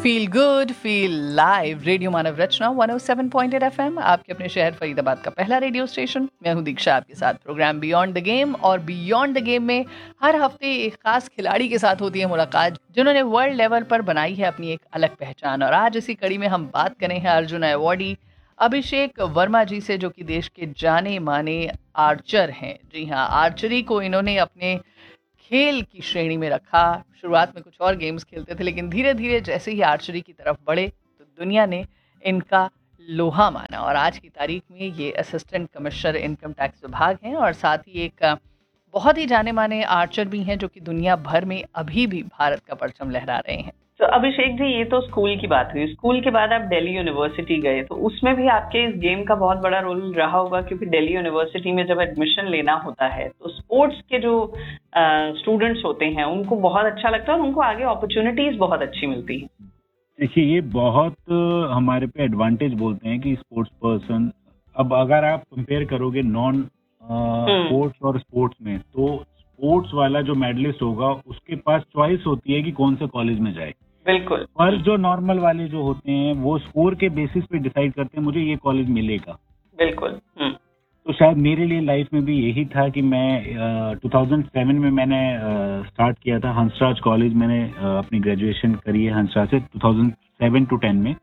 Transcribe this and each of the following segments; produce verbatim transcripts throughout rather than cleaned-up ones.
Feel good feel live radio मानव रचना one O seven point eight FM, आपके अपने शहर फरीदाबाद का पहला रेडियो स्टेशन। मैं हूं दीक्षा, आपके साथ प्रोग्राम बियॉन्ड द गेम। और बियॉन्ड द गेम में हर हफ्ते एक खास खिलाड़ी के साथ होती है मुलाकात, जिन्होंने वर्ल्ड लेवल पर बनाई है अपनी एक अलग पहचान। और आज इसी कड़ी में हम बात करें हैं अर्जुन अवार्डी अभिषेक वर्मा जी से, जो कि देश के जाने माने आर्चर हैं। जी हाँ, आर्चरी को इन्होंने अपने खेल की श्रेणी में रखा। शुरुआत में कुछ और गेम्स खेलते थे, लेकिन धीरे धीरे जैसे ही आर्चरी की तरफ बढ़े तो दुनिया ने इनका लोहा माना। और आज की तारीख में ये असिस्टेंट कमिश्नर इनकम टैक्स विभाग हैं, और साथ ही एक बहुत ही जाने माने आर्चर भी हैं, जो कि दुनिया भर में अभी भी भारत का परचम लहरा रहे हैं। तो अभिषेक जी, ये तो स्कूल की बात हुई। स्कूल के बाद आप दिल्ली यूनिवर्सिटी गए, तो उसमें भी आपके इस गेम का बहुत बड़ा रोल रहा होगा, क्योंकि दिल्ली यूनिवर्सिटी में जब एडमिशन लेना होता है तो स्पोर्ट्स के जो स्टूडेंट्स होते हैं उनको बहुत अच्छा लगता है और उनको आगे अपॉर्चुनिटीज बहुत अच्छी मिलती है। देखिए, ये बहुत हमारे पे एडवांटेज बोलते हैं कि स्पोर्ट्स पर्सन, अब अगर आप कंपेयर करोगे नॉन स्पोर्ट्स और स्पोर्ट्स में, तो स्पोर्ट्स वाला जो मेडलिस्ट होगा उसके पास चॉइस होती है कि कौन से कॉलेज में जाए। बिल्कुल। पर जो नॉर्मल वाले जो होते हैं वो स्कोर के बेसिस पे डिसाइड करते हैं मुझे ये कॉलेज मिलेगा। बिल्कुल। तो शायद मेरे लिए लाइफ में भी यही था कि मैं टू थाउजेंड सेवन में मैंने स्टार्ट किया था हंसराज कॉलेज। मैंने uh, अपनी ग्रेजुएशन करी है हंसराज से two thousand seven to ten में।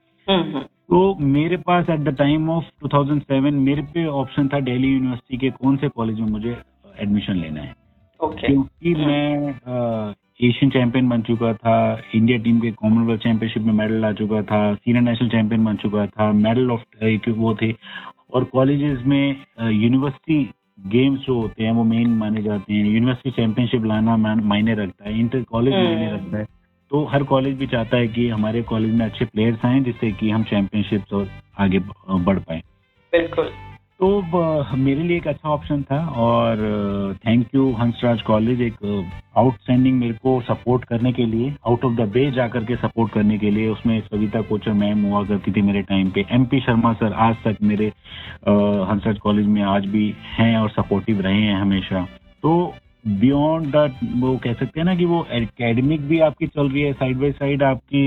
तो मेरे पास at the time of two thousand seven मेरे पे ऑप्शन था दिल्ली यूनिवर्सिटी के कौन से कॉलेज में मुझे एडमिशन लेना है। okay. क्योंकि मैं एशियन चैंपियन बन चुका था, इंडिया टीम के कॉमनवेल्थ चैंपियनशिप में मेडल आ चुका था, सीनियर नेशनल चैंपियन बन चुका था, मेडल ऑफ वो थे। और कॉलेजेस में यूनिवर्सिटी गेम्स जो होते हैं वो मेन माने जाते हैं। यूनिवर्सिटी चैंपियनशिप लाना मायने रखता है, इंटर कॉलेज मायने रखता है। तो हर कॉलेज भी चाहता है कि हमारे कॉलेज में अच्छे प्लेयर्स आए जिससे कि हम चैंपियनशिप्स और आगे बढ़ पाए। बिल्कुल। तो मेरे लिए एक अच्छा ऑप्शन था और थैंक यू हंसराज कॉलेज, एक आउटस्टैंडिंग मेरे को सपोर्ट करने के लिए, आउट ऑफ द वे जा करके सपोर्ट करने के लिए। उसमें सविता कोचर मैम हुआ करती थी मेरे टाइम पे, एमपी शर्मा सर आज तक मेरे हंसराज कॉलेज में आज भी हैं और सपोर्टिव रहे हैं हमेशा। तो बियॉन्ड दैट वो कह सकते हैं ना कि वो एकेडमिक भी आपकी चल रही है, साइड बाय साइड आपकी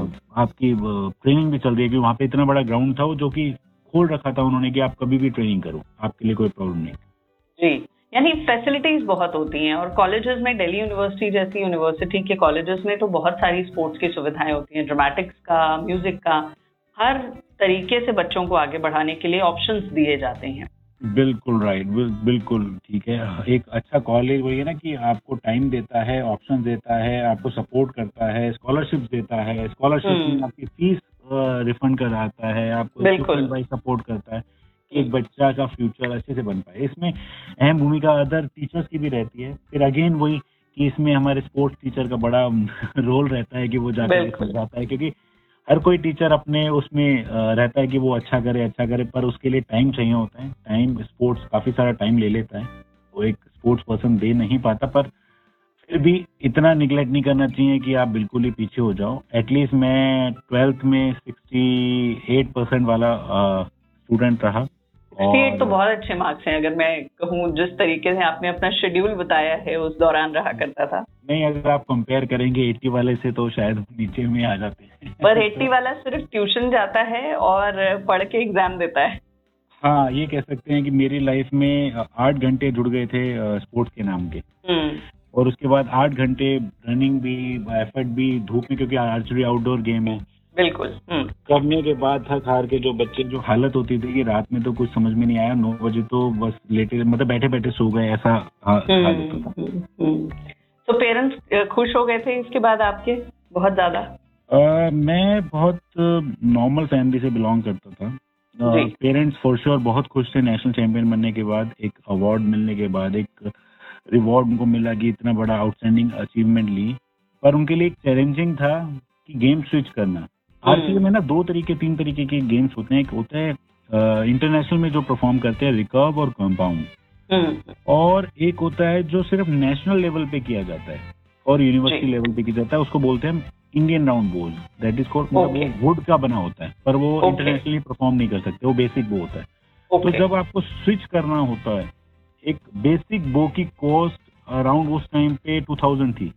आपकी ट्रेनिंग भी चल रही है, क्योंकि वहाँ पे इतना बड़ा ग्राउंड था वो, जो कि खोल रखा था उन्होंने कि आप कभी भी ट्रेनिंग करो, आपके लिए कोई प्रॉब्लम नहीं। जी, यानी फैसिलिटीज बहुत होती हैं। और कॉलेजेस में, दिल्ली यूनिवर्सिटी जैसी यूनिवर्सिटी के कॉलेजेस में तो बहुत सारी स्पोर्ट्स की सुविधाएं होती हैं, ड्रामेटिक्स का, म्यूजिक का, हर तरीके से बच्चों को आगे बढ़ाने के लिए ऑप्शंस दिए जाते हैं। बिल्कुल राइट, बिल्कुल ठीक है। एक अच्छा कॉलेज वही है ना कि आपको टाइम देता है, ऑप्शन देता है, आपको सपोर्ट करता है, स्कॉलरशिप देता है, स्कॉलरशिप में आपकी फीस रिफंड कराता है, आपको भाई सपोर्ट करता है कि एक बच्चा का फ्यूचर अच्छे से बन पाए। इसमें अहम भूमिका अदर टीचर्स की भी रहती है। फिर अगेन वही कि इसमें हमारे स्पोर्ट्स टीचर का बड़ा रोल रहता है कि वो जाकर समझाता है, क्योंकि हर कोई टीचर अपने उसमें रहता है कि वो अच्छा करे अच्छा करे पर उसके लिए टाइम चाहिए होता है। टाइम, स्पोर्ट्स काफी सारा टाइम ले लेता है, वो एक स्पोर्ट्स पर्सन दे नहीं पाता। पर फिर भी इतना निगलेक्ट नहीं करना चाहिए कि आप बिल्कुल ही पीछे हो जाओ। एटलीस्ट मैं ट्वेल्थ में सिक्सटी एट परसेंट वाला स्टूडेंट रहा। और तो बहुत अच्छे मार्क्स हैं, अगर मैं कहूँ जिस तरीके से आपने अपना शेड्यूल बताया है उस दौरान रहा करता था। नहीं, अगर आप कंपेयर करेंगे अस्सी वाले से तो शायद नीचे में आ जाते हैं। पर अस्सी वाला सिर्फ ट्यूशन जाता है और पढ़ के एग्जाम देता है। हाँ, ये कह सकते हैं कि मेरी लाइफ में आठ घंटे जुड़ गए थे स्पोर्ट्स के नाम के, और उसके बाद आठ घंटे रनिंग भी, एफर्ट भी, धूप में, क्योंकि आर्चरी आउटडोर गेम है। बिल्कुल। करने के बाद थक हार के जो बच्चे, जो हालत होती थी कि रात में तो कुछ समझ में नहीं आया, नौ बजे तो बस लेटे, मतलब बैठे बैठे सो गए, ऐसा हालत होता था। तो पेरेंट्स खुश हो गए थे इसके बाद आपके बहुत ज्यादा? uh, मैं बहुत नॉर्मल uh, फैमिली से बिलोंग करता था। पेरेंट्स फॉर श्योर बहुत खुश थे नेशनल चैंपियन बनने के बाद, एक अवार्ड मिलने के बाद, एक रिवॉर्ड उनको मिला कि इतना बड़ा आउटस्टैंडिंग अचीवमेंट ली। पर उनके लिए एक चैलेंजिंग था कि गेम स्विच करना। आरसीए में ना दो तरीके तीन तरीके के गेम्स होते हैं। एक होता है इंटरनेशनल में जो परफॉर्म करते हैं, रिकर्व और कंपाउंड, और एक होता है जो सिर्फ नेशनल लेवल पे किया जाता है और यूनिवर्सिटी लेवल पे किया जाता है। उसको बोलते हैं इंडियन राउंड बोल, दैट इज कॉल्ड, वो वुड का बना होता है पर वो इंटरनेशनली परफॉर्म नहीं कर सकते, वो बेसिक वो होता है। तो जब आपको स्विच करना होता है, एक बेसिक बो की कॉस्ट अराउंड उस टाइम पे टू थाउजेंड थी,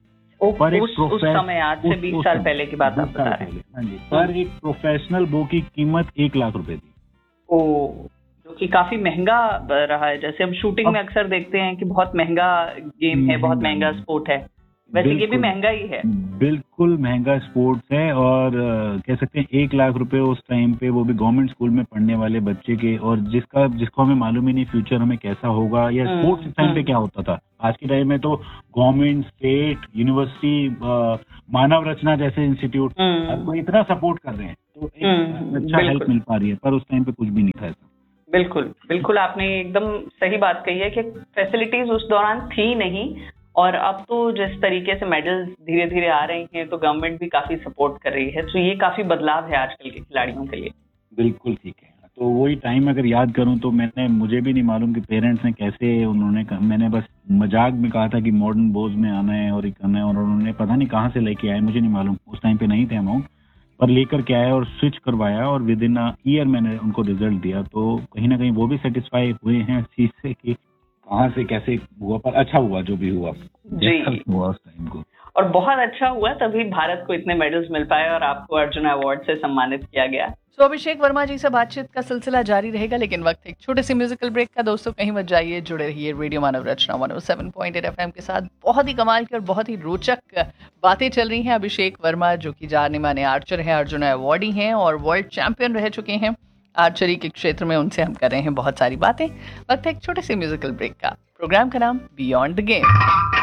ओ, पर एक उस, उस समय आज से बीस साल पहले की बात आप बता रहे हैं। हाँ जी, पर एक प्रोफेशनल बो की कीमत एक लाख रुपए थी। ओ, जो कि काफी महंगा रहा है। जैसे हम शूटिंग में अक्सर देखते हैं कि बहुत महंगा गेम है, बहुत महंगा स्पोर्ट है, वैसे ये भी महंगा ही है। बिल्कुल महंगा स्पोर्ट्स है, और uh, कह सकते हैं एक लाख रुपए उस टाइम पे, वो भी गवर्नमेंट स्कूल में पढ़ने वाले बच्चे के, और जिसका जिसको हमें मालूम ही नहीं फ्यूचर हमें कैसा होगा या स्पोर्ट्स उस टाइम पे क्या होता था। आज के टाइम में तो गवर्नमेंट, स्टेट, यूनिवर्सिटी, मानव रचना जैसे इंस्टीट्यूट आपको इतना सपोर्ट कर रहे हैं, तो एक अच्छा हेल्प मिल पा रही है, पर उस टाइम पे कुछ भी नहीं था ऐसा। बिल्कुल बिल्कुल, आपने एकदम सही बात कही है कि फैसिलिटीज उस दौरान थी नहीं, और अब तो जिस तरीके से मेडल्स धीरे धीरे आ रहे हैं तो गवर्नमेंट भी काफी सपोर्ट कर रही है, तो ये काफी बदलाव है आजकल के खिलाड़ियों के लिए। बिल्कुल ठीक है। तो वही टाइम अगर याद करूं तो मैंने मुझे भी नहीं मालूम कि पेरेंट्स ने कैसे, उन्होंने मैंने बस मजाक में कहा था कि मॉडर्न बोज में आना है और ये करना है, और उन्होंने पता नहीं कहाँ से लेके आए, मुझे नहीं मालूम, उस टाइम पे नहीं थे हम, पर लेकर के आए और स्विच करवाया, और विद इन अ ईयर मैंने उनको रिजल्ट दिया। तो कहीं ना कहीं वो भी सेटिस्फाई हुए हैं इस चीज से कि कहाँ से कैसे हुआ, पर अच्छा हुआ जो भी हुआ जी हुआ उस टाइम को, और बहुत अच्छा हुआ, तभी भारत को इतने मेडल्स मिल पाए और आपको अर्जुन अवार्ड से सम्मानित किया गया। तो अभिषेक वर्मा जी से बातचीत का सिलसिला जारी रहेगा, लेकिन वक्त एक छोटे से म्यूजिकल ब्रेक का। दोस्तों कहीं मत जाइए, जुड़े रहिए रेडियो मानव रचना one O seven point eight FM के साथ। बहुत ही कमाल की और बहुत ही रोचक बातें चल रही हैं। अभिषेक वर्मा जो कि जाने माने आर्चर हैं, अर्जुन अवार्डी हैं और वर्ल्ड चैंपियन रह चुके हैं आर्चरी के क्षेत्र में, उनसे हम कर रहे हैं बहुत सारी बातें। वक्त है एक छोटे से म्यूजिकल ब्रेक का। प्रोग्राम का नाम बियॉन्ड द गेम।